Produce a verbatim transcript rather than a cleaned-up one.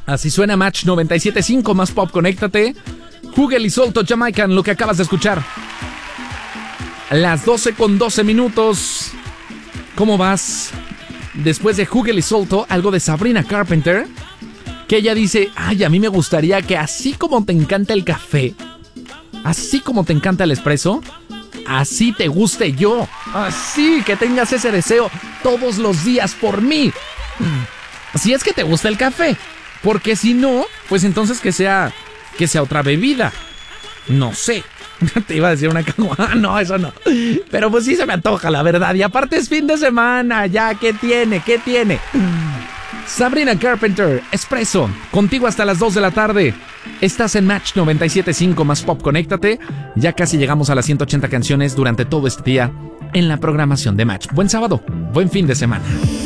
Así suena Match noventa y siete punto cinco, más pop, conéctate. Hugel y Solto, Jamaican, lo que acabas de escuchar. Las doce con doce minutos. ¿Cómo vas? Después de Hugel y Solto, algo de Sabrina Carpenter, que ella dice, ay, a mí me gustaría que así como te encanta el café, así como te encanta el espresso, así te guste yo. Así que tengas ese deseo todos los días por mí. Si es que te gusta el café. Porque si no, pues entonces que sea, que sea otra bebida. No sé. Te iba a decir una caguama. No, eso no. Pero pues sí se me antoja, la verdad. Y aparte es fin de semana. Ya, ¿qué tiene? ¿Qué tiene? Sabrina Carpenter, Espresso, contigo hasta las dos de la tarde. Estás en Match noventa y siete punto cinco, más pop, conéctate. Ya casi llegamos a las ciento ochenta canciones durante todo este día en la programación de Match. Buen sábado, buen fin de semana.